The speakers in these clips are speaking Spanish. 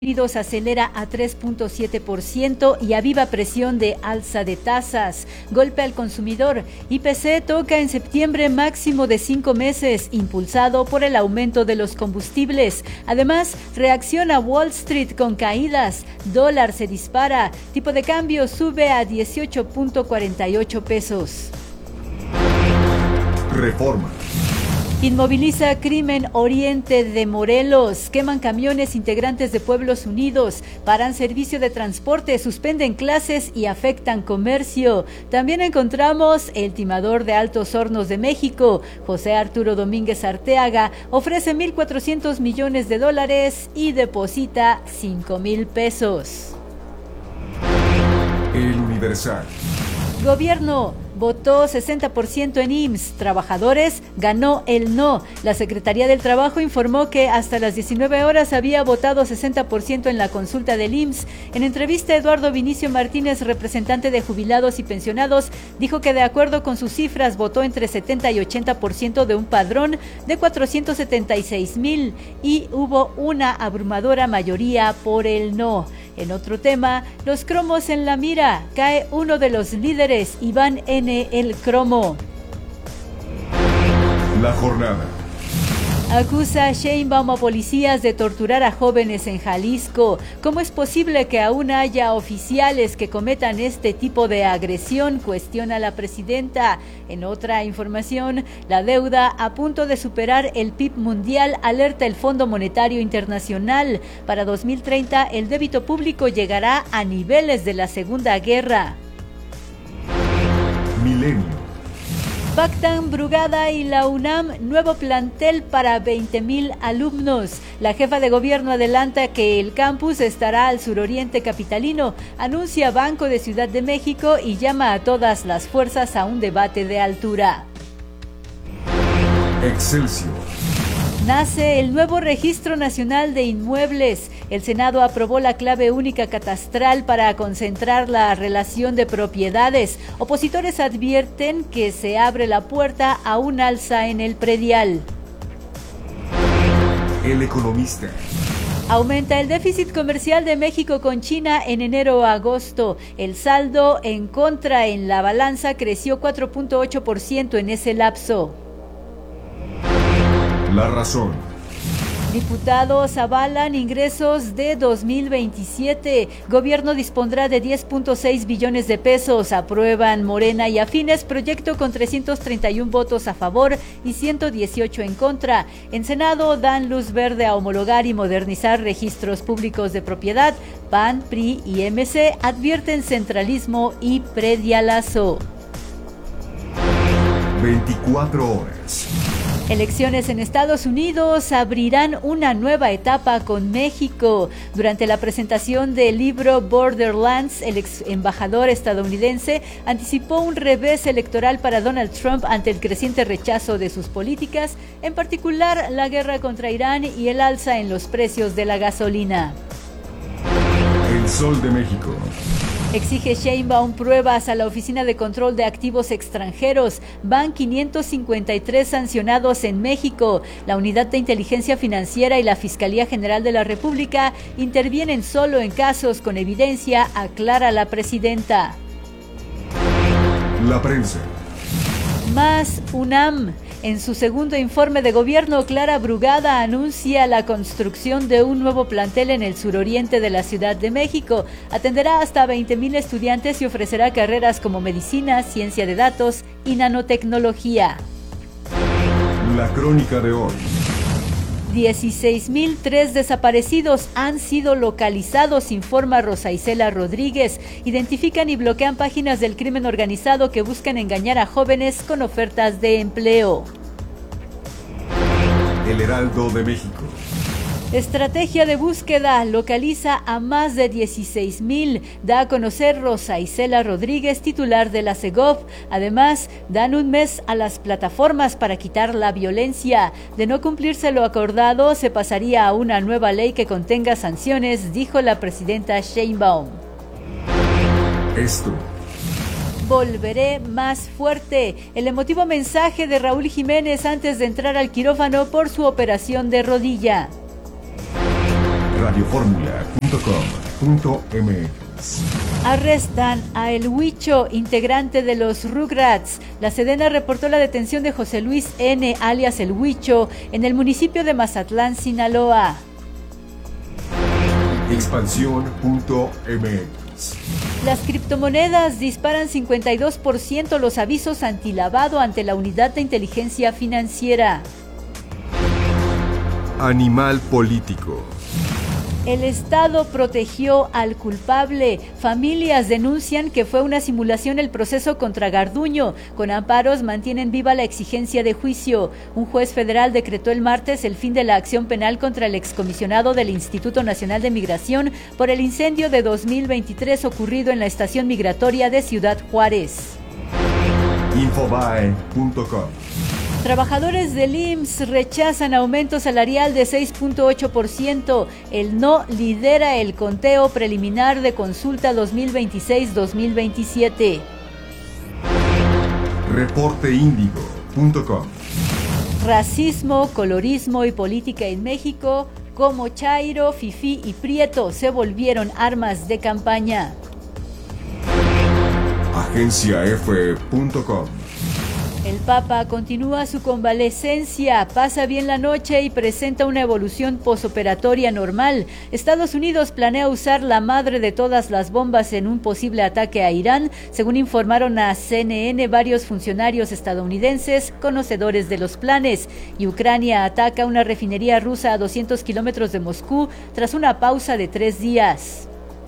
Unidos acelera a 3.7% y a viva presión de alza de tasas. Golpe al consumidor. IPC toca en septiembre máximo de 5 meses, impulsado por el aumento de los combustibles. Además, reacciona Wall Street con caídas. Dólar se dispara. Tipo de cambio sube a 18.48 pesos. Reforma. Inmoviliza crimen Oriente de Morelos. Queman camiones integrantes de Pueblos Unidos. Paran servicio de transporte, suspenden clases y afectan comercio. También encontramos el timador de Altos Hornos de México. José Arturo Domínguez Arteaga ofrece $1,400 millones y deposita $5,000 pesos. El Universal. Gobierno votó 60% en IMSS. Trabajadores ganó el no. La Secretaría del Trabajo informó que hasta las 19 horas había votado 60% en la consulta del IMSS. En entrevista, Eduardo Vinicio Martínez, representante de jubilados y pensionados, dijo que de acuerdo con sus cifras votó entre 70 y 80% de un padrón de 476,000 y hubo una abrumadora mayoría por el no. En otro tema, los cromos en la mira. Cae uno de los líderes, Iván N. el Cromo. La jornada. Acusa a Sheinbaum a policías de torturar a jóvenes en Jalisco. ¿Cómo es posible que aún haya oficiales que cometan este tipo de agresión?, cuestiona la presidenta. En otra información, la deuda a punto de superar el PIB mundial, alerta el Fondo Monetario Internacional. Para 2030, el débito público llegará a niveles de la Segunda Guerra. Milenio. Pactan Brugada y la UNAM, nuevo plantel para 20,000 alumnos. La jefa de gobierno adelanta que el campus estará al suroriente capitalino, anuncia Banco de Ciudad de México y llama a todas las fuerzas a un debate de altura. Excelsior. Nace el nuevo Registro Nacional de Inmuebles. El Senado aprobó la clave única catastral para concentrar la relación de propiedades. Opositores advierten que se abre la puerta a un alza en el predial. El Economista. Aumenta el déficit comercial de México con China en enero a agosto. El saldo en contra en la balanza creció 4.8% en ese lapso. La Razón. Diputados avalan ingresos de 2027. Gobierno dispondrá de 10.6 billones de pesos. Aprueban Morena y afines proyecto con 331 votos a favor y 118 en contra. En Senado dan luz verde a homologar y modernizar registros públicos de propiedad. PAN, PRI y MC advierten centralismo y predialazo. 24 horas. Elecciones en Estados Unidos abrirán una nueva etapa con México. Durante la presentación del libro Borderlands, el ex embajador estadounidense anticipó un revés electoral para Donald Trump ante el creciente rechazo de sus políticas, en particular la guerra contra Irán y el alza en los precios de la gasolina. El Sol de México. Exige Sheinbaum pruebas a la Oficina de Control de Activos Extranjeros. Van 553 sancionados en México. La Unidad de Inteligencia Financiera y la Fiscalía General de la República intervienen solo en casos con evidencia, aclara la presidenta. La prensa. Más UNAM. En su segundo informe de gobierno, Clara Brugada anuncia la construcción de un nuevo plantel en el suroriente de la Ciudad de México. Atenderá hasta 20,000 estudiantes y ofrecerá carreras como medicina, ciencia de datos y nanotecnología. La crónica de hoy. 16,003 desaparecidos han sido localizados, informa Rosa Isela Rodríguez. Identifican y bloquean páginas del crimen organizado que buscan engañar a jóvenes con ofertas de empleo. El Heraldo de México. Estrategia de búsqueda localiza a más de 16,000, da a conocer Rosa Isela Rodríguez, titular de la Segov. Además, dan un mes a las plataformas para quitar la violencia. De no cumplirse lo acordado, se pasaría a una nueva ley que contenga sanciones, dijo la presidenta Sheinbaum. Esto. Volveré más fuerte. El emotivo mensaje de Raúl Jiménez antes de entrar al quirófano por su operación de rodilla. radioformula.com.mx. Arrestan a El Huicho, integrante de los Rugrats. La Sedena reportó la detención de José Luis N., alias El Huicho, en el municipio de Mazatlán, Sinaloa. Expansión.mx. Las criptomonedas disparan 52% los avisos antilavado ante la Unidad de Inteligencia Financiera. Animal político. El Estado protegió al culpable. Familias denuncian que fue una simulación el proceso contra Garduño. Con amparos mantienen viva la exigencia de juicio. Un juez federal decretó el martes el fin de la acción penal contra el excomisionado del Instituto Nacional de Migración por el incendio de 2023 ocurrido en la estación migratoria de Ciudad Juárez. Infobae.com. Trabajadores del IMSS rechazan aumento salarial de 6.8%. El no lidera el conteo preliminar de consulta 2026-2027. Reporteindigo.com. Racismo, colorismo y política en México, como Chairo, Fifí y Prieto se volvieron armas de campaña. Agenciaf.com. El Papa continúa su convalecencia, pasa bien la noche y presenta una evolución posoperatoria normal. Estados Unidos planea usar la madre de todas las bombas en un posible ataque a Irán, según informaron a CNN varios funcionarios estadounidenses conocedores de los planes. Y Ucrania ataca una refinería rusa a 200 kilómetros de Moscú tras una pausa de 3 días.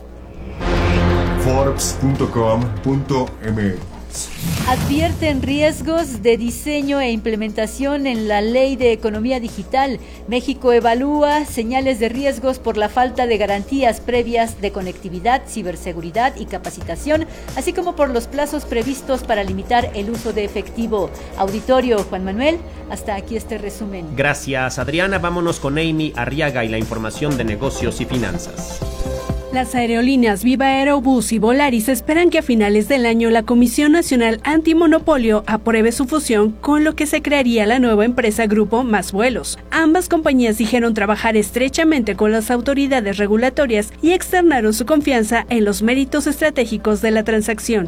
Forbes.com.mx. Advierten riesgos de diseño e implementación en la Ley de Economía Digital. México evalúa señales de riesgos por la falta de garantías previas de conectividad, ciberseguridad y capacitación, así como por los plazos previstos para limitar el uso de efectivo. Auditorio, Juan Manuel, hasta aquí este resumen. Gracias, Adriana. Vámonos con Amy Arriaga y la información de negocios y finanzas. Las aerolíneas Viva Aerobús y Volaris esperan que a finales del año la Comisión Nacional Antimonopolio apruebe su fusión, con lo que se crearía la nueva empresa Grupo Más Vuelos. Ambas compañías dijeron trabajar estrechamente con las autoridades regulatorias y externaron su confianza en los méritos estratégicos de la transacción.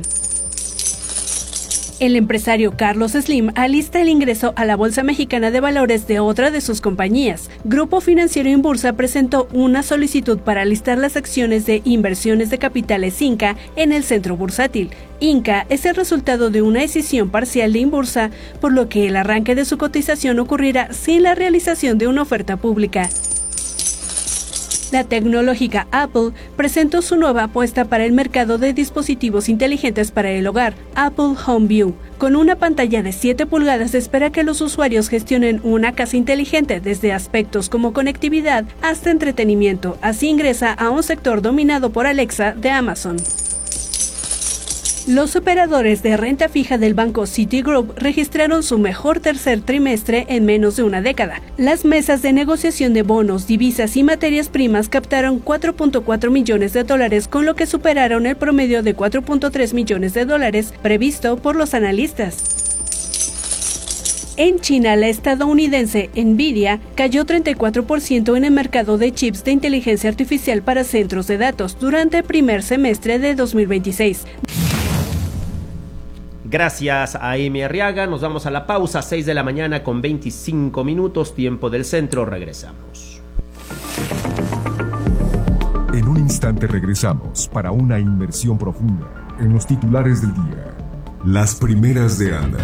El empresario Carlos Slim alista el ingreso a la Bolsa Mexicana de Valores de otra de sus compañías. Grupo Financiero Inbursa presentó una solicitud para listar las acciones de Inversiones de Capitales Inca en el centro bursátil. Inca es el resultado de una decisión parcial de Inbursa, por lo que el arranque de su cotización ocurrirá sin la realización de una oferta pública. La tecnológica Apple presentó su nueva apuesta para el mercado de dispositivos inteligentes para el hogar, Apple HomeView. Con una pantalla de 7 pulgadas se espera que los usuarios gestionen una casa inteligente desde aspectos como conectividad hasta entretenimiento. Así ingresa a un sector dominado por Alexa de Amazon. Los operadores de renta fija del banco Citigroup registraron su mejor tercer trimestre en menos de una década. Las mesas de negociación de bonos, divisas y materias primas captaron $4.4 millones, con lo que superaron el promedio de $4.3 millones previsto por los analistas. En China, la estadounidense Nvidia cayó 34% en el mercado de chips de inteligencia artificial para centros de datos durante el primer semestre de 2026. Gracias a Amy Arriaga. Nos vamos a la pausa, 6 de la mañana con 25 minutos, tiempo del centro. Regresamos. En un instante regresamos para una inmersión profunda en los titulares del día. Las primeras de Ana.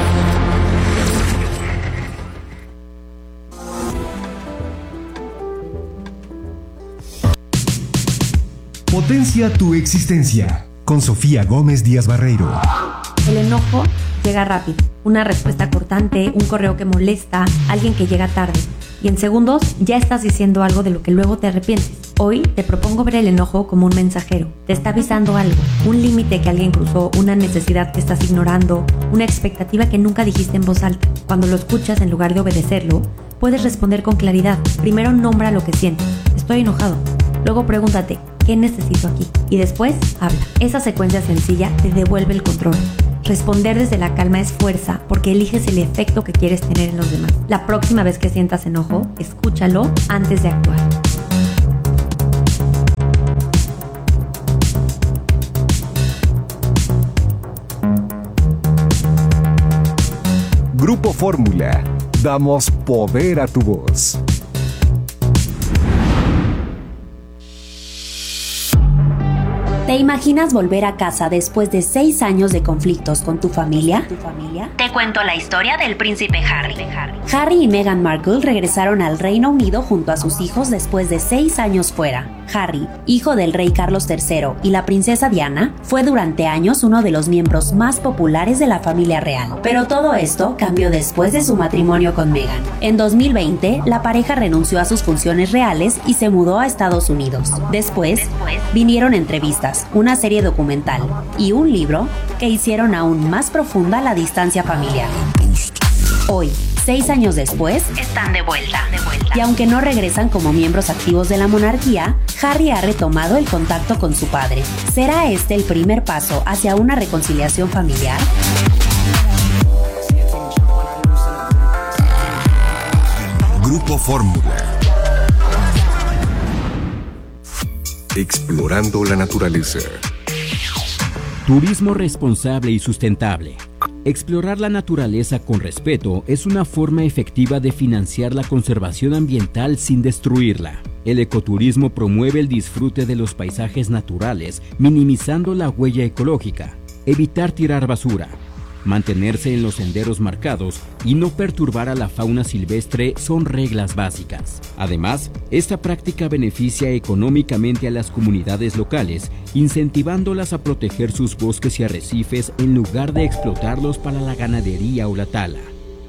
Potencia tu existencia con Sofía Gómez Díaz Barreiro. El enojo llega rápido. Una respuesta cortante, un correo que molesta, alguien que llega tarde. Y en segundos ya estás diciendo algo de lo que luego te arrepientes. Hoy te propongo ver el enojo como un mensajero. Te está avisando algo, un límite que alguien cruzó, una necesidad que estás ignorando, una expectativa que nunca dijiste en voz alta. Cuando lo escuchas, en lugar de obedecerlo, puedes responder con claridad. Primero nombra lo que sientes. Estoy enojado. Luego pregúntate, ¿qué necesito aquí? Y después habla. Esa secuencia sencilla te devuelve el control. Responder desde la calma es fuerza, porque eliges el efecto que quieres tener en los demás. La próxima vez que sientas enojo, escúchalo antes de actuar. Fórmula. Damos poder a tu voz. ¿Te imaginas volver a casa después de 6 años de conflictos con tu familia? Te cuento la historia del príncipe Harry. Harry y Meghan Markle regresaron al Reino Unido junto a sus hijos después de 6 años fuera. Harry, hijo del rey Carlos III y la princesa Diana, fue durante años uno de los miembros más populares de la familia real. Pero todo esto cambió después de su matrimonio con Meghan. En 2020, la pareja renunció a sus funciones reales y se mudó a Estados Unidos. Después vinieron entrevistas, una serie documental y un libro que hicieron aún más profunda la distancia familiar. Hoy, 6 años después, están de vuelta. Y aunque no regresan como miembros activos de la monarquía, Harry ha retomado el contacto con su padre. ¿Será este el primer paso hacia una reconciliación familiar? Grupo Fórmula. Explorando la naturaleza. Turismo responsable y sustentable. Explorar la naturaleza con respeto es una forma efectiva de financiar la conservación ambiental sin destruirla. El ecoturismo promueve el disfrute de los paisajes naturales, minimizando la huella ecológica. Evitar tirar basura, mantenerse en los senderos marcados y no perturbar a la fauna silvestre son reglas básicas. Además, esta práctica beneficia económicamente a las comunidades locales, incentivándolas a proteger sus bosques y arrecifes en lugar de explotarlos para la ganadería o la tala.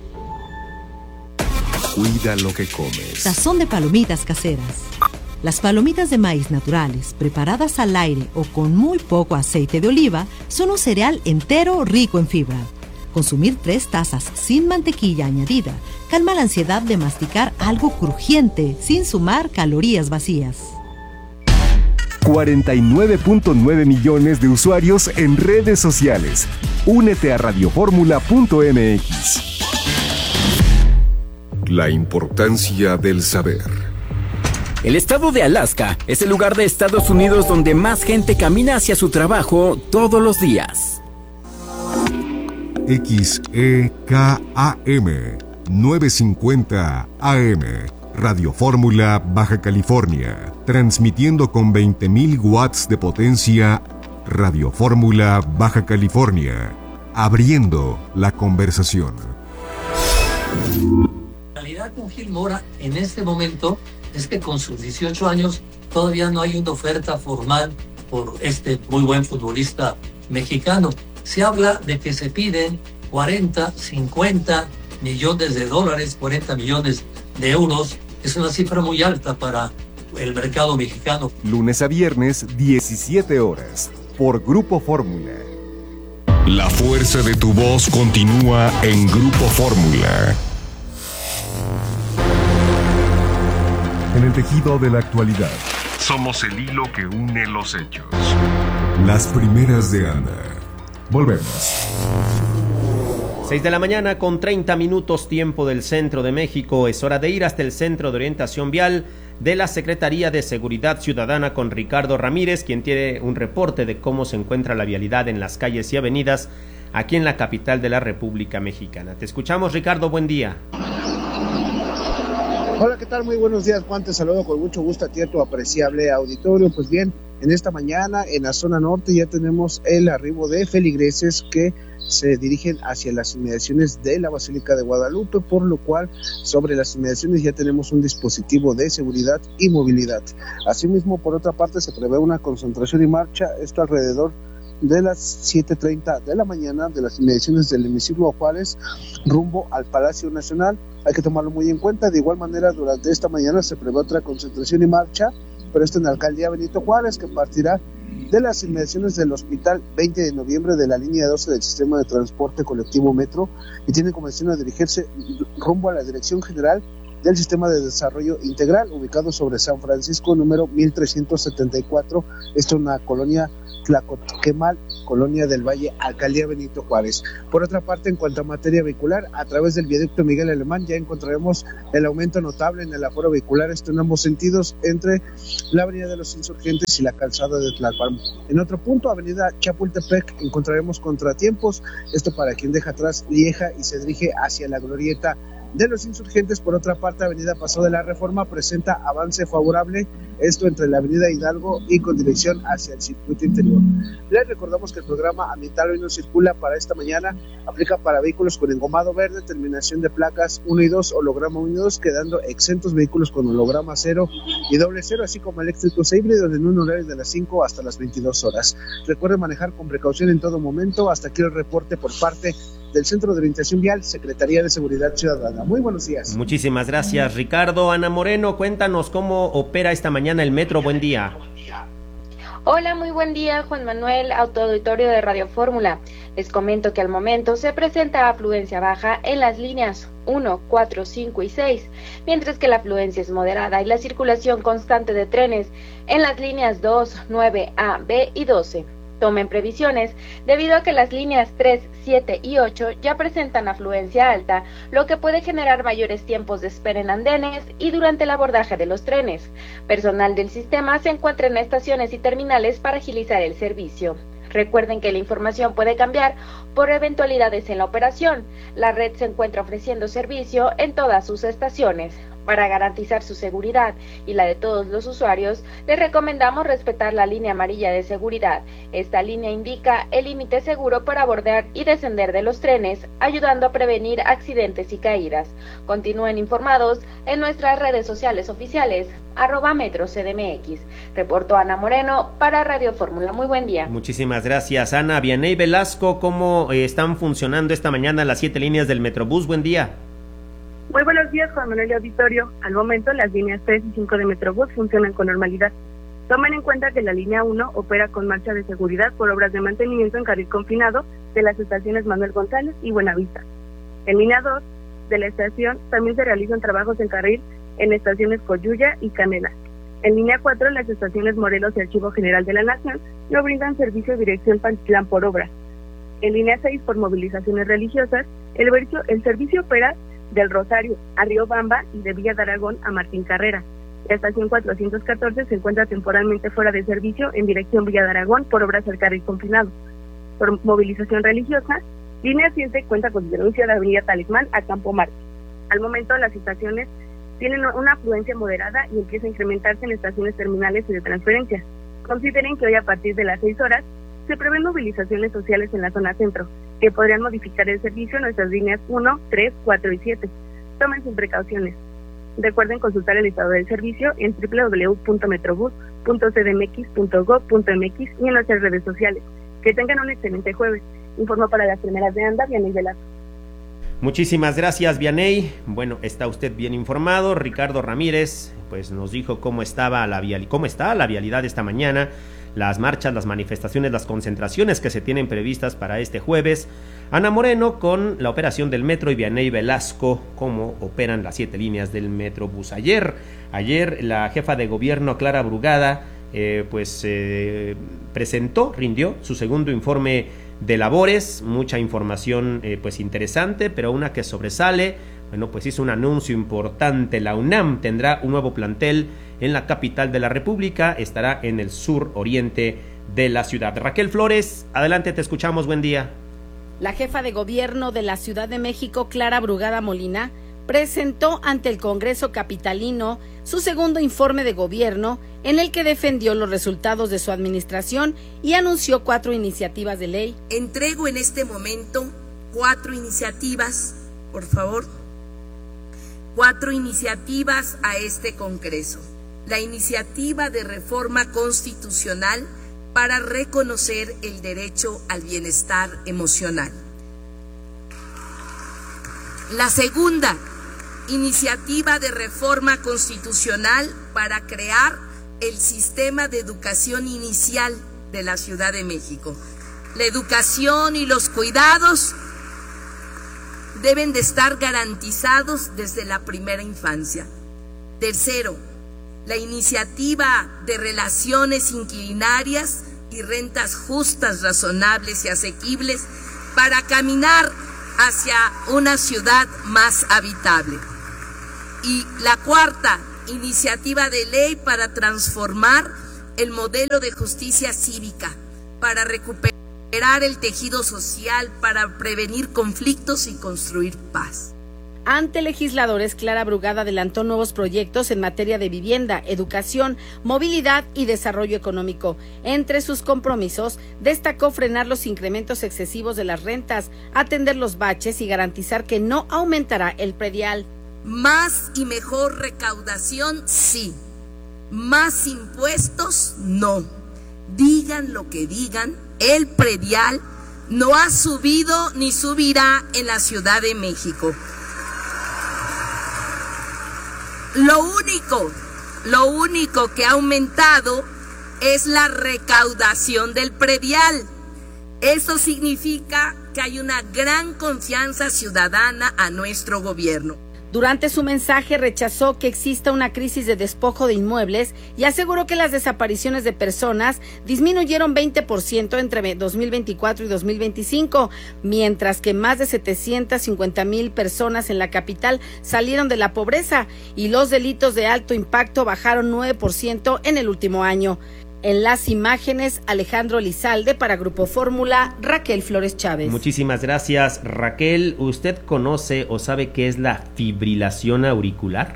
Cuida lo que comes. Sazón de palomitas caseras. Las palomitas de maíz naturales, preparadas al aire o con muy poco aceite de oliva, son un cereal entero rico en fibra. Consumir 3 tazas sin mantequilla añadida calma la ansiedad de masticar algo crujiente sin sumar calorías vacías. 49.9 millones de usuarios en redes sociales. Únete a radioformula.mx. La importancia del saber. El estado de Alaska es el lugar de Estados Unidos donde más gente camina hacia su trabajo todos los días. XEKAM 950 AM. Radio Fórmula, Baja California. Transmitiendo con 20.000 watts de potencia. Radio Fórmula, Baja California. Abriendo la conversación. La realidad con Gil Mora en este momento es que con sus 18 años todavía no hay una oferta formal por este muy buen futbolista mexicano. Se habla de que se piden 40, 50 millones de dólares, 40 millones de euros. Es una cifra muy alta para el mercado mexicano. Lunes a viernes, 17 horas, por Grupo Fórmula. La fuerza de tu voz continúa en Grupo Fórmula. En el tejido de la actualidad, somos el hilo que une los hechos. Las primeras de Ana. Volvemos. 6 de la mañana con 30 minutos, tiempo del centro de México. Es hora de ir hasta el Centro de Orientación Vial de la Secretaría de Seguridad Ciudadana con Ricardo Ramírez, quien tiene un reporte de cómo se encuentra la vialidad en las calles y avenidas aquí en la capital de la República Mexicana. Te escuchamos, Ricardo, buen día. Hola, ¿qué tal? Muy buenos días, Juan. Te saludo con mucho gusto a ti, a tu apreciable auditorio. Pues bien, en esta mañana en la zona norte ya tenemos el arribo de feligreses que se dirigen hacia las inmediaciones de la Basílica de Guadalupe, por lo cual sobre las inmediaciones ya tenemos un dispositivo de seguridad y movilidad. Asimismo, por otra parte, se prevé una concentración y marcha, esto alrededor de las 7:30 de la mañana de las inmediaciones del hemiciclo Juárez rumbo al Palacio Nacional. Hay que tomarlo muy en cuenta. De igual manera, durante esta mañana se prevé otra concentración y marcha, pero esto en la alcaldía Benito Juárez, que partirá de las inmediaciones del Hospital 20 de Noviembre de la línea 12 del sistema de transporte colectivo Metro, y tiene como destino dirigirse rumbo a la Dirección General del Sistema de Desarrollo Integral, ubicado sobre San Francisco, número 1374. Esto es una colonia Tlacoquemal, Colonia del Valle, Alcaldía Benito Juárez. Por otra parte, en cuanto a materia vehicular, a través del viaducto Miguel Alemán ya encontraremos el aumento notable en el aforo vehicular, esto en ambos sentidos, entre la Avenida de los Insurgentes y la calzada de Tlalpan. En otro punto, Avenida Chapultepec, encontraremos contratiempos, esto para quien deja atrás Lieja y se dirige hacia la glorieta de los Insurgentes. Por otra parte, Avenida Paso de la Reforma presenta avance favorable, esto entre la Avenida Hidalgo y con dirección hacia el circuito interior. Les recordamos que el programa Ambiental Hoy No Circula para esta mañana aplica para vehículos con engomado verde, terminación de placas 1 y 2, holograma 1 y 2, quedando exentos vehículos con holograma 0 y doble 0, así como eléctricos e híbridos en un horario de las 5 hasta las 22 horas. Recuerden manejar con precaución en todo momento. Hasta aquí el reporte por parte del Centro de Orientación Vial, Secretaría de Seguridad Ciudadana. Muy buenos días. Muchísimas gracias, Ricardo. Ana Moreno, cuéntanos cómo opera esta mañana el metro. Buen día. Hola, muy buen día, Juan Manuel, autoauditorio de Radio Fórmula. Les comento que al momento se presenta afluencia baja en las líneas 1, 4, 5 y 6, mientras que la afluencia es moderada y la circulación constante de trenes en las líneas 2, 9, A, B y 12. Tomen previsiones debido a que las líneas 3, 7 y 8 ya presentan afluencia alta, lo que puede generar mayores tiempos de espera en andenes y durante el abordaje de los trenes. Personal del sistema se encuentra en estaciones y terminales para agilizar el servicio. Recuerden que la información puede cambiar por eventualidades en la operación. La red se encuentra ofreciendo servicio en todas sus estaciones. Para garantizar su seguridad y la de todos los usuarios, les recomendamos respetar la línea amarilla de seguridad. Esta línea indica el límite seguro para abordar y descender de los trenes, ayudando a prevenir accidentes y caídas. Continúen informados en nuestras redes sociales oficiales, @MetroCDMX. Reportó Ana Moreno para Radio Fórmula. Muy buen día. Muchísimas gracias, Ana. Vianey Velasco, ¿cómo están funcionando esta mañana las 7 líneas del Metrobús? Buen día. Muy buenos días, Juan Manuel y Auditorio. Al momento, las líneas 3 y 5 de Metrobús funcionan con normalidad. Tomen en cuenta que la línea 1 opera con marcha de seguridad por obras de mantenimiento en carril confinado de las estaciones Manuel González y Buenavista. En línea 2 de la estación también se realizan trabajos en carril en estaciones Coyuya y Canela. En línea 4, las estaciones Morelos y Archivo General de la Nación no brindan servicio de dirección Pantitlán por obra. En línea 6, por movilizaciones religiosas, el servicio opera del Rosario a Riobamba y de Villa de Aragón a Martín Carrera. La estación 414 se encuentra temporalmente fuera de servicio en dirección Villa de Aragón por obras del carril confinado. Por movilización religiosa, línea 7 cuenta con denuncia de Avenida Talismán a Campo Marte. Al momento, las estaciones tienen una afluencia moderada y empieza a incrementarse en estaciones terminales y de transferencia. Consideren que hoy a partir de las 6 horas se prevén movilizaciones sociales en la zona centro, que podrían modificar el servicio en nuestras líneas 1, 3, 4 y 7. Tomen sus precauciones. Recuerden consultar el estado del servicio en www.metrobus.cdmx.gov.mx y en nuestras redes sociales. Que tengan un excelente jueves. Informo para las primeras de ANDA, Vianey Velasco. Muchísimas gracias, Vianey. Bueno, está usted bien informado. Ricardo Ramírez pues nos dijo cómo está la vialidad esta mañana, las marchas, las manifestaciones, las concentraciones que se tienen previstas para este jueves. Ana Moreno con la operación del metro y Vianey Velasco cómo operan las 7 líneas del Metrobús. Ayer la jefa de gobierno Clara Brugada rindió su segundo informe de labores, mucha información pues interesante, pero una que sobresale. Bueno, pues hizo un anuncio importante. La UNAM tendrá un nuevo plantel en la capital de la República, estará en el sur oriente de la ciudad. Raquel Flores, adelante, te escuchamos, buen día. La jefa de gobierno de la Ciudad de México, Clara Brugada Molina, presentó ante el Congreso capitalino su segundo informe de gobierno, en el que defendió los resultados de su administración y anunció 4 iniciativas de ley. Entrego en este momento 4 iniciativas, por favor. 4 iniciativas a este Congreso. La iniciativa de reforma constitucional para reconocer el derecho al bienestar emocional. La segunda, iniciativa de reforma constitucional para crear el sistema de educación inicial de la Ciudad de México. La educación y los cuidados deben de estar garantizados desde la primera infancia. Tercero, la iniciativa de relaciones inquilinarias y rentas justas, razonables y asequibles para caminar hacia una ciudad más habitable. Y la cuarta, iniciativa de ley para transformar el modelo de justicia cívica, para recuperar el tejido social, para prevenir conflictos y construir paz. Ante legisladores, Clara Brugada adelantó nuevos proyectos en materia de vivienda, educación, movilidad y desarrollo económico. Entre sus compromisos, destacó frenar los incrementos excesivos de las rentas, atender los baches y garantizar que no aumentará el predial. Más y mejor recaudación, sí. Más impuestos, no. Digan lo que digan, el predial no ha subido ni subirá en la Ciudad de México. Lo único que ha aumentado es la recaudación del predial. Eso significa que hay una gran confianza ciudadana a nuestro gobierno. Durante su mensaje rechazó que exista una crisis de despojo de inmuebles y aseguró que las desapariciones de personas disminuyeron 20% entre 2024 y 2025, mientras que más de 750,000 personas en la capital salieron de la pobreza y los delitos de alto impacto bajaron 9% en el último año. En las imágenes, Alejandro Lizalde para Grupo Fórmula, Raquel Flores Chávez. Muchísimas gracias, Raquel. ¿Usted conoce o sabe qué es la fibrilación auricular?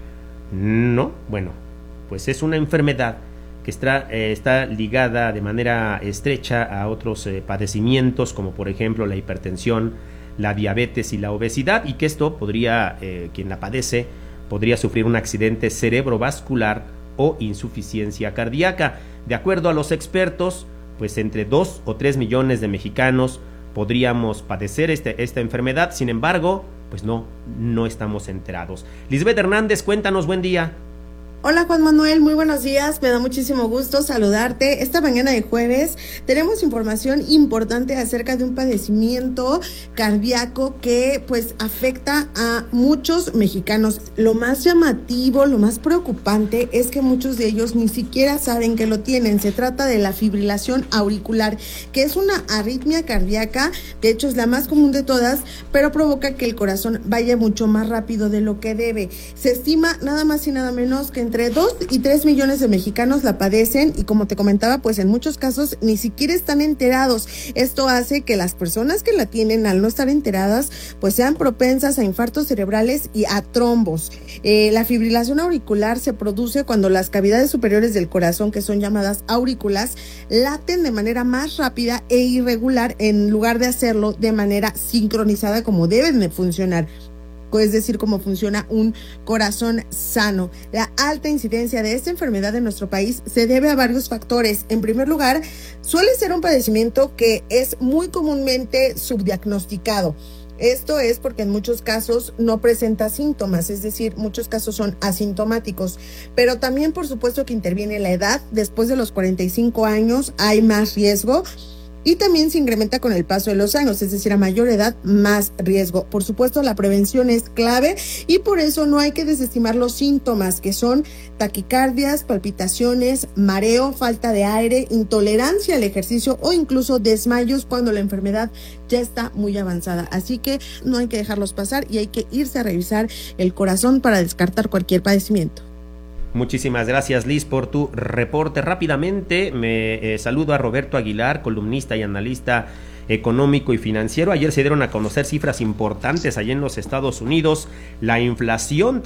No, bueno, pues es una enfermedad que está ligada de manera estrecha a otros padecimientos, como por ejemplo la hipertensión, la diabetes y la obesidad, y que esto podría, quien la padece, podría sufrir un accidente cerebrovascular o insuficiencia cardíaca. De acuerdo a los expertos, pues entre 2 o 3 millones de mexicanos podríamos padecer esta enfermedad. Sin embargo, pues no estamos enterados. Lisbeth Hernández, cuéntanos, buen día. Hola Juan Manuel, muy buenos días, me da muchísimo gusto saludarte. Esta mañana de jueves tenemos información importante acerca de un padecimiento cardíaco que pues afecta a muchos mexicanos. Lo más llamativo, lo más preocupante es que muchos de ellos ni siquiera saben que lo tienen. Se trata de la fibrilación auricular, que es una arritmia cardíaca, de hecho es la más común de todas, pero provoca que el corazón vaya mucho más rápido de lo que debe. Se estima nada más y nada menos que entre 2 y 3 millones de mexicanos la padecen y como te comentaba, pues en muchos casos ni siquiera están enterados. Esto hace que las personas que la tienen, al no estar enteradas, pues sean propensas a infartos cerebrales y a trombos. La fibrilación auricular se produce cuando las cavidades superiores del corazón, que son llamadas aurículas, laten de manera más rápida e irregular en lugar de hacerlo de manera sincronizada como deben de funcionar. Es decir, cómo funciona un corazón sano. La alta incidencia de esta enfermedad en nuestro país se debe a varios factores. En primer lugar, suele ser un padecimiento que es muy comúnmente subdiagnosticado. Esto es porque en muchos casos no presenta síntomas, es decir, muchos casos son asintomáticos, pero también por supuesto que interviene la edad. Después de los 45 años hay más riesgo. Y también se incrementa con el paso de los años, es decir, a mayor edad, más riesgo. Por supuesto, la prevención es clave y por eso no hay que desestimar los síntomas, que son taquicardias, palpitaciones, mareo, falta de aire, intolerancia al ejercicio o incluso desmayos cuando la enfermedad ya está muy avanzada. Así que no hay que dejarlos pasar y hay que irse a revisar el corazón para descartar cualquier padecimiento. Muchísimas gracias, Liz, por tu reporte. Rápidamente me saludo a Roberto Aguilar, columnista y analista económico y financiero. Ayer se dieron a conocer cifras importantes allá en los Estados Unidos. La inflación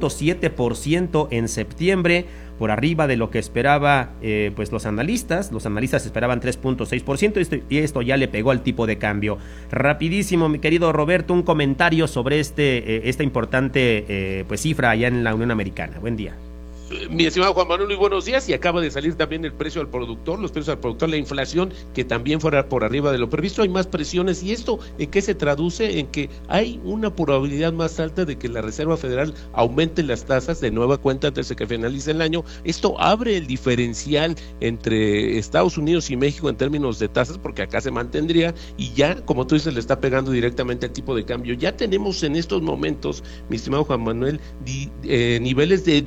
3.7% en septiembre, por arriba de lo que esperaba pues los analistas. Los analistas esperaban 3.6% y esto ya le pegó al tipo de cambio. Rapidísimo, mi querido Roberto, un comentario sobre esta importante pues cifra allá en la Unión Americana. Buen día. Mi estimado Juan Manuel, muy buenos días. Y acaba de salir también el precio al productor, los precios al productor, la inflación, que también fuera por arriba de lo previsto. Hay más presiones. ¿Y esto en qué se traduce? En que hay una probabilidad más alta de que la Reserva Federal aumente las tasas de nueva cuenta antes de que finalice el año. Esto abre el diferencial entre Estados Unidos y México en términos de tasas, porque acá se mantendría, y ya, como tú dices, le está pegando directamente al tipo de cambio. Ya tenemos en estos momentos, mi estimado Juan Manuel, niveles de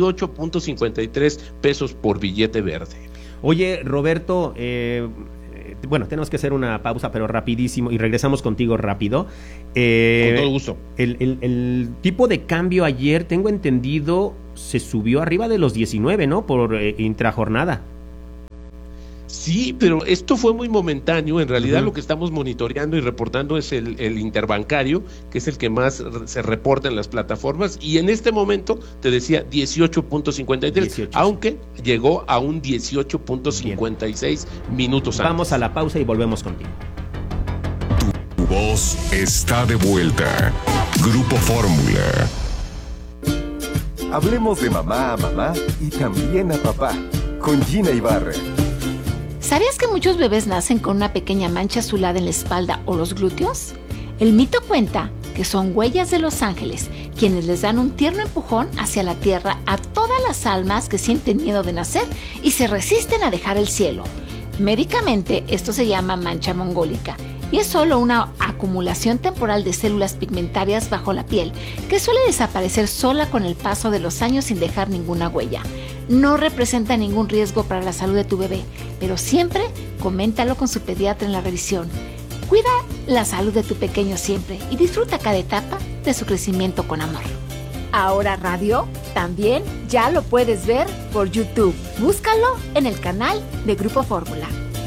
18.53 pesos por billete verde. Oye, Roberto, bueno, tenemos que hacer una pausa, pero rapidísimo, y regresamos contigo rápido. Con todo gusto. El tipo de cambio ayer, tengo entendido, se subió arriba de los 19, ¿no? Por intrajornada. Sí, pero esto fue muy momentáneo. En realidad lo que estamos monitoreando y reportando es el interbancario, que es el que más se reporta en las plataformas, y en este momento te decía 18.53, aunque llegó a un 18.56 minutos antes. Vamos a la pausa y volvemos contigo. Tu voz está de vuelta. Grupo Fórmula. Hablemos de mamá a mamá y también a papá, con Gina Ibarra. ¿Sabías que muchos bebés nacen con una pequeña mancha azulada en la espalda o los glúteos? El mito cuenta que son huellas de los ángeles, quienes les dan un tierno empujón hacia la tierra a todas las almas que sienten miedo de nacer y se resisten a dejar el cielo. Médicamente, esto se llama mancha mongólica y es solo una acumulación temporal de células pigmentarias bajo la piel que suele desaparecer sola con el paso de los años sin dejar ninguna huella. No representa ningún riesgo para la salud de tu bebé, pero siempre coméntalo con su pediatra en la revisión. Cuida la salud de tu pequeño siempre y disfruta cada etapa de su crecimiento con amor. Ahora Radio también ya lo puedes ver por YouTube. Búscalo en el canal de Grupo Fórmula.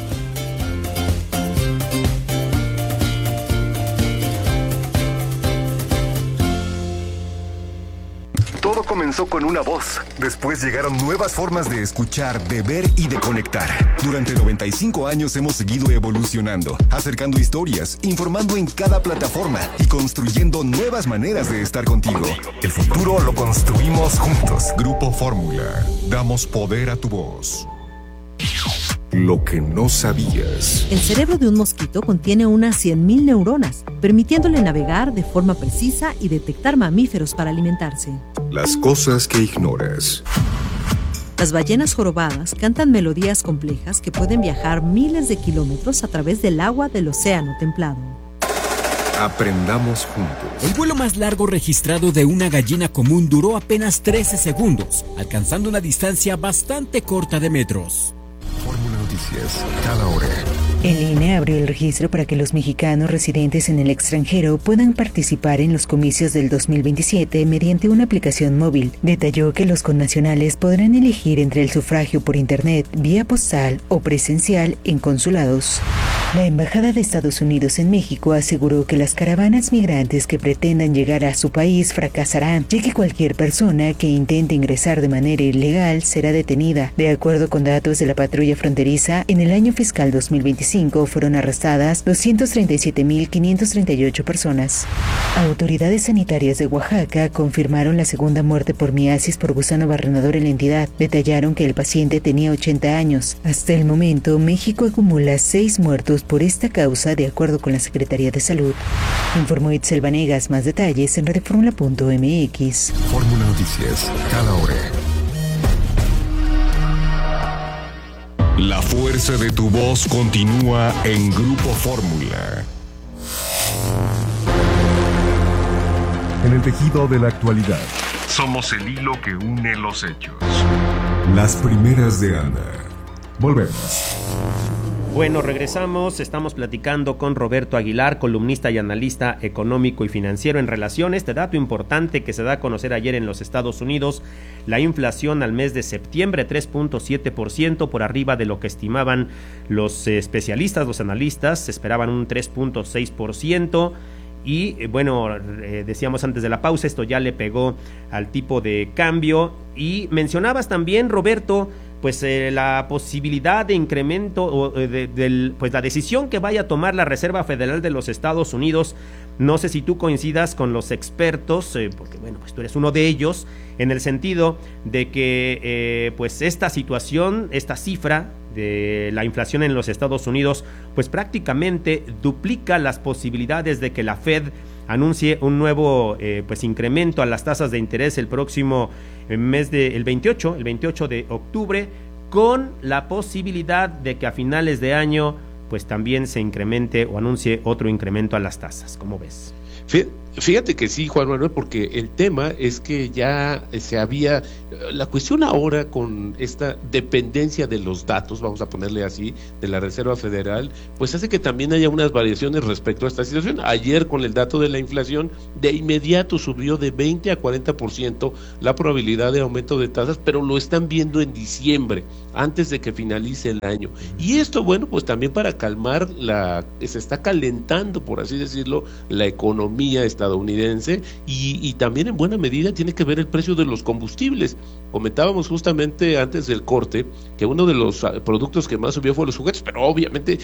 Todo comenzó con una voz. Después llegaron nuevas formas de escuchar, de ver y de conectar. Durante 95 años hemos seguido evolucionando, acercando historias, informando en cada plataforma y construyendo nuevas maneras de estar contigo. El futuro lo construimos juntos. Grupo Fórmula. Damos poder a tu voz. Lo que no sabías. El cerebro de un mosquito contiene unas 100.000 neuronas, permitiéndole navegar de forma precisa y detectar mamíferos para alimentarse. Las cosas que ignoras. Las ballenas jorobadas cantan melodías complejas que pueden viajar miles de kilómetros a través del agua del océano templado. Aprendamos juntos. El vuelo más largo registrado de una gallina común duró apenas 13 segundos, alcanzando una distancia bastante corta de metros. Fórmula Noticias, cada hora. El INE abrió el registro para que los mexicanos residentes en el extranjero puedan participar en los comicios del 2027 mediante una aplicación móvil. Detalló que los connacionales podrán elegir entre el sufragio por internet, vía postal o presencial en consulados. La Embajada de Estados Unidos en México aseguró que las caravanas migrantes que pretendan llegar a su país fracasarán, ya que cualquier persona que intente ingresar de manera ilegal será detenida. De acuerdo con datos de la patrulla fronteriza, en el año fiscal 2025 fueron arrestadas 237.538 personas. Autoridades sanitarias de Oaxaca confirmaron la segunda muerte por miasis por gusano barrenador en la entidad. Detallaron que el paciente tenía 80 años. Hasta el momento, México acumula 6 muertos por esta causa, de acuerdo con la Secretaría de Salud. Informó Itzel Vanegas. Más detalles en radioformula.mx. Fórmula Noticias, cada hora. La fuerza de tu voz continúa en Grupo Fórmula. En el tejido de la actualidad. Somos el hilo que une los hechos. Las primeras de Ana. Volvemos. Bueno, regresamos, estamos platicando con Roberto Aguilar, columnista y analista económico y financiero, en relación a este dato importante que se da a conocer ayer en los Estados Unidos, la inflación al mes de septiembre, 3.7%, por arriba de lo que estimaban los especialistas, los analistas, se esperaban un 3.6%. Y bueno, decíamos antes de la pausa, esto ya le pegó al tipo de cambio. Y mencionabas también, Roberto, la posibilidad de incremento o pues la decisión que vaya a tomar la Reserva Federal de los Estados Unidos. No sé si tú coincidas con los expertos, porque bueno, pues tú eres uno de ellos, en el sentido de que pues esta situación, esta cifra de la inflación en los Estados Unidos, pues prácticamente duplica las posibilidades de que la Fed anuncie un nuevo pues incremento a las tasas de interés el próximo mes el 28 de octubre, con la posibilidad de que a finales de año pues también se incremente o anuncie otro incremento a las tasas. ¿Cómo ves? Fíjate que sí, Juan Manuel, porque el tema es que ya la cuestión ahora con esta dependencia de los datos, vamos a ponerle así, de la Reserva Federal, pues hace que también haya unas variaciones respecto a esta situación. Ayer con el dato de la inflación, de inmediato subió de 20 a 40% la probabilidad de aumento de tasas, pero lo están viendo en diciembre, antes de que finalice el año. Y esto, bueno, pues también para calmar se está calentando, por así decirlo, la economía estadounidense, y también en buena medida tiene que ver el precio de los combustibles. Comentábamos justamente antes del corte que uno de los productos que más subió fue los juguetes, pero obviamente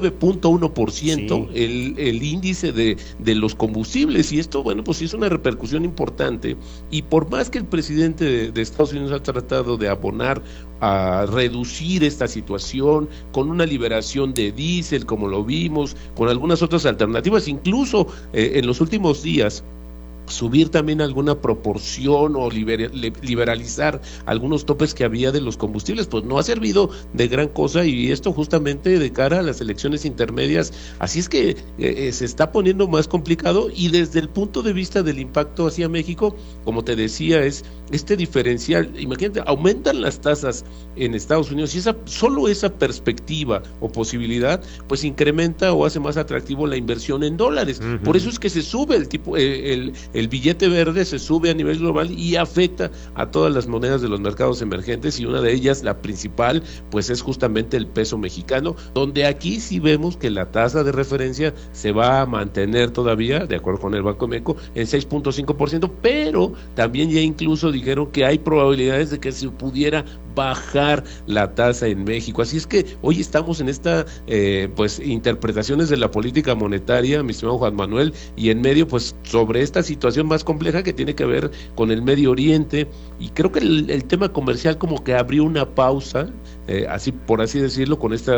9.1% el índice de los combustibles, y esto, bueno, pues sí es una repercusión importante. Y por más que el presidente de Estados Unidos ha tratado de abonar a reducir esta situación con una liberación de diésel, como lo vimos, con algunas otras alternativas, incluso en los últimos días subir también alguna proporción o liberalizar algunos topes que había de los combustibles, pues no ha servido de gran cosa, y esto justamente de cara a las elecciones intermedias. Así es que se está poniendo más complicado, y desde el punto de vista del impacto hacia México, como te decía, es este diferencial. Imagínate, aumentan las tasas en Estados Unidos, y solo esa perspectiva o posibilidad pues incrementa o hace más atractivo la inversión en dólares. Por eso es que se sube el billete verde, se sube a nivel global y afecta a todas las monedas de los mercados emergentes, y una de ellas, la principal, pues es justamente el peso mexicano, donde aquí sí vemos que la tasa de referencia se va a mantener todavía, de acuerdo con el Banco de México, en 6.5%, pero también ya incluso dijeron que hay probabilidades de que se pudiera bajar la tasa en México. Así es que hoy estamos en esta pues interpretaciones de la política monetaria, mi estimado Juan Manuel, y en medio pues sobre esta situación más compleja que tiene que ver con el Medio Oriente, y creo que el tema comercial como que abrió una pausa, así por así decirlo, con esto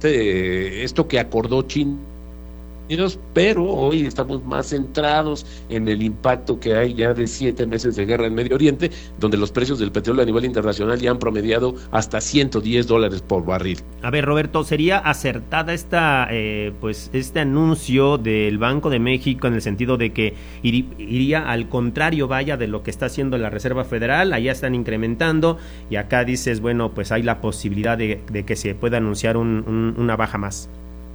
que acordó China, pero hoy estamos más centrados en el impacto que hay ya de 7 meses de guerra en Medio Oriente, donde los precios del petróleo a nivel internacional ya han promediado hasta $110 por barril. A ver, Roberto, ¿sería acertada este anuncio del Banco de México, en el sentido de que iría al contrario, vaya, de lo que está haciendo la Reserva Federal? Allá están incrementando, y acá dices, bueno, pues hay la posibilidad de que se pueda anunciar una baja más.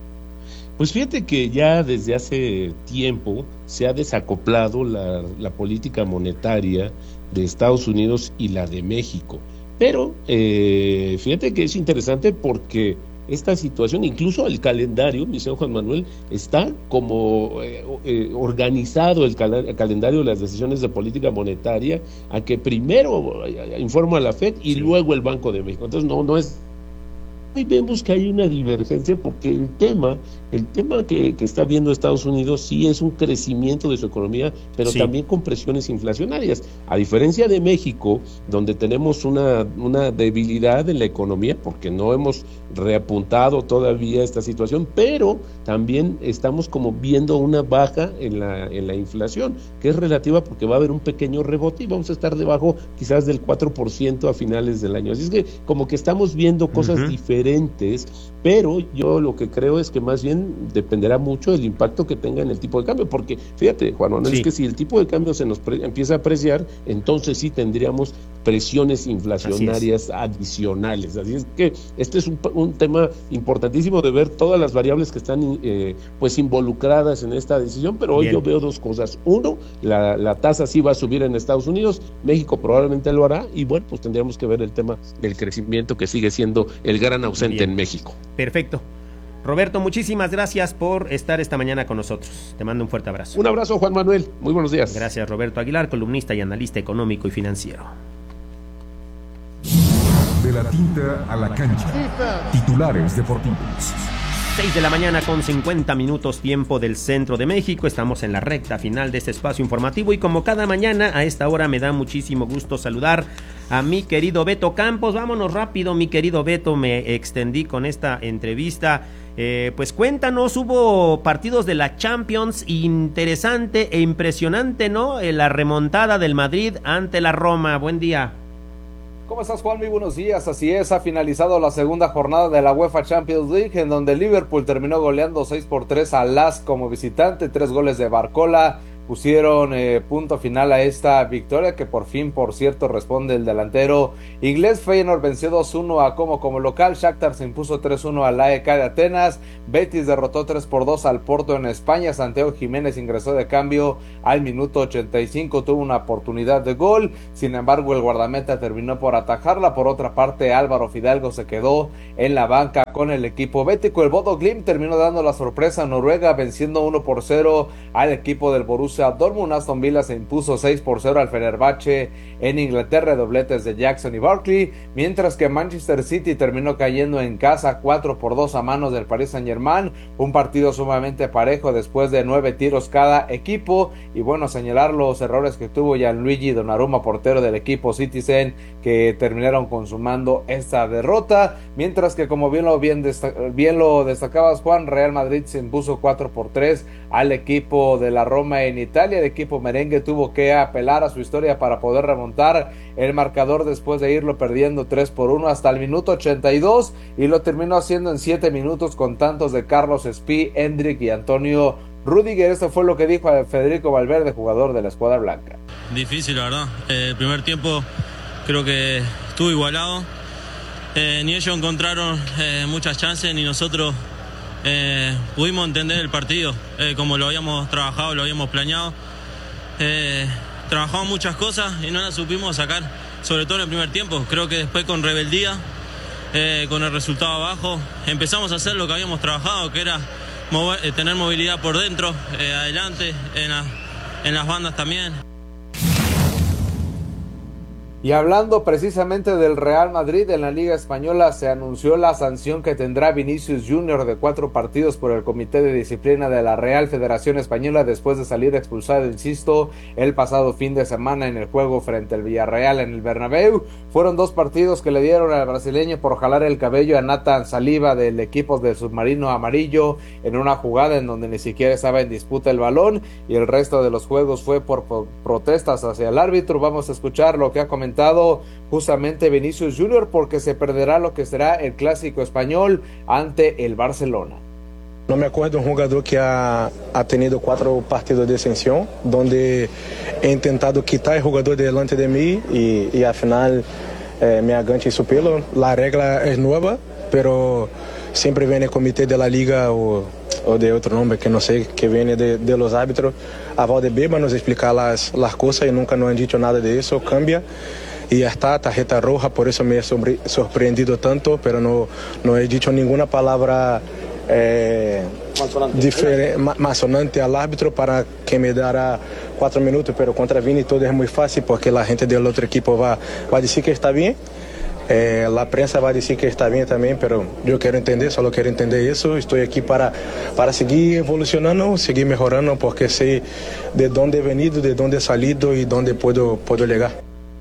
Pues fíjate que ya desde hace tiempo se ha desacoplado la política monetaria de Estados Unidos y la de México, pero fíjate que es interesante porque esta situación, incluso el calendario, mi señor Juan Manuel, está como organizado el calendario de las decisiones de política monetaria, a que primero informa a la FED y luego el Banco de México. Entonces no es... Hoy vemos que hay una divergencia, porque el tema que está viendo Estados Unidos sí es un crecimiento de su economía, pero también con presiones inflacionarias, a diferencia de México, donde tenemos una debilidad en la economía, porque no hemos reapuntado todavía esta situación, pero también estamos como viendo una baja en la inflación, que es relativa, porque va a haber un pequeño rebote y vamos a estar debajo quizás del 4% a finales del año. Así es que como que estamos viendo cosas diferentes, pero yo lo que creo es que más bien dependerá mucho del impacto que tenga en el tipo de cambio, porque fíjate, Juan Manuel, es que si el tipo de cambio se nos empieza a apreciar, entonces sí tendríamos presiones inflacionarias adicionales. Así es que este es un tema importantísimo de ver todas las variables que están pues involucradas en esta decisión, pero hoy yo veo dos cosas. Uno, la tasa sí va a subir en Estados Unidos, México probablemente lo hará, y bueno, pues tendríamos que ver el tema del crecimiento, que sigue siendo el gran ausente en México. Perfecto. Roberto, muchísimas gracias por estar esta mañana con nosotros. Te mando un fuerte abrazo. Un abrazo, Juan Manuel. Muy buenos días. Gracias, Roberto Aguilar, columnista y analista económico y financiero. De la tinta a la cancha. Titulares deportivos. 6 de la mañana con 50 minutos tiempo del centro de México. Estamos en la recta final de este espacio informativo y como cada mañana a esta hora me da muchísimo gusto saludar a mi querido Beto Campos. Vámonos rápido, mi querido Beto, me extendí con esta entrevista. Pues cuéntanos, hubo partidos de la Champions, interesante e impresionante, ¿no? La remontada del Madrid ante la Roma. Buen día. ¿Cómo estás, Juan? Muy buenos días. Así es, ha finalizado la segunda jornada de la UEFA Champions League, en donde Liverpool terminó goleando 6-3 al LASK como visitante. 3 goles de Barcola pusieron punto final a esta victoria, que por fin, por cierto, responde el delantero inglés. Feyenoord venció 2-1 a como local. Shakhtar se impuso 3-1 al AEK de Atenas. Betis derrotó 3-2 al Porto en España. Santiago Jiménez ingresó de cambio al minuto 85, tuvo una oportunidad de gol, sin embargo el guardameta terminó por atajarla. Por otra parte, Álvaro Fidalgo se quedó en la banca con el equipo bético. El Bodo Glimt terminó dando la sorpresa a Noruega, venciendo 1-0 al equipo del Borussia Dortmund. Aston Villa se impuso 6-0 al Fenerbahce en Inglaterra, dobletes de Jackson y Barkley, mientras que Manchester City terminó cayendo en casa 4-2 a manos del Paris Saint-Germain, un partido sumamente parejo después de 9 tiros cada equipo. Y bueno, señalar los errores que tuvo Gianluigi Donnarumma, portero del equipo Citizen, que terminaron consumando esta derrota, mientras que como bien lo destacabas, Juan, Real Madrid se impuso 4-3 al equipo de la Roma en Italia. El equipo merengue tuvo que apelar a su historia para poder remontar el marcador después de irlo perdiendo 3-1 hasta el minuto 82, y lo terminó haciendo en 7 minutos con tantos de Carlos Espí, Hendrik y Antonio Rüdiger. Esto fue lo que dijo Federico Valverde, jugador de la escuadra blanca. Difícil, la verdad. El primer tiempo creo que estuvo igualado. Ni ellos encontraron muchas chances, ni nosotros pudimos entender el partido como lo habíamos trabajado, lo habíamos planeado. Trabajamos muchas cosas y no las supimos sacar, sobre todo en el primer tiempo. Creo que después, con rebeldía, con el resultado abajo, empezamos a hacer lo que habíamos trabajado, que era tener movilidad por dentro, adelante, en las bandas también. Y hablando precisamente del Real Madrid, en la Liga Española se anunció la sanción que tendrá Vinicius Junior de 4 partidos por el Comité de Disciplina de la Real Federación Española después de salir expulsado, insisto, el pasado fin de semana en el juego frente al Villarreal en el Bernabéu. Fueron 2 partidos que le dieron al brasileño por jalar el cabello a Nathan Saliba del equipo del submarino amarillo en una jugada en donde ni siquiera estaba en disputa el balón, y el resto de los juegos fue por protestas hacia el árbitro. Vamos a escuchar lo que ha comentado justamente Vinicius Junior, porque se perderá lo que será el clásico español ante el Barcelona. No me acuerdo de un jugador que ha tenido 4 partidos de sanción, donde he intentado quitar el jugador delante de mí y al final me aganché su pelo. La regla es nueva, pero siempre viene el comité de la liga o de otro nombre que no sé, que viene de los árbitros a Valdebeba nos explicar las cosas, y nunca nos han dicho nada de eso. Cambia y ya está, tarjeta roja. Por eso me he sorprendido tanto, pero no he dicho ninguna palabra masonante al árbitro para que me dará 4 minutos, pero contra Vini todo es muy fácil, porque la gente del otro equipo va a decir que está bien. La prensa va a decir que está bien también, pero yo solo quiero entender eso. Estoy aquí para seguir evolucionando, seguir mejorando, porque sé de dónde he venido, de dónde he salido y dónde puedo llegar.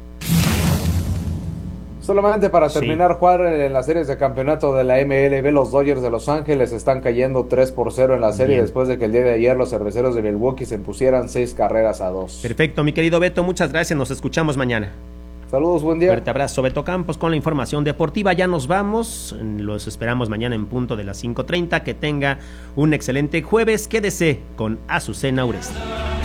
Solamente para terminar, Juan, en las series de campeonato de la MLB, los Dodgers de Los Ángeles están cayendo 3-0 en la serie después de que el día de ayer los cerveceros de Milwaukee se impusieran 6-2. Perfecto, mi querido Beto, muchas gracias, nos escuchamos mañana. Saludos, buen día. Fuerte abrazo, Beto Campos, con la información deportiva. Ya nos vamos, los esperamos mañana en punto de las 5:30. Que tenga un excelente jueves. Quédese con Azucena Uresti.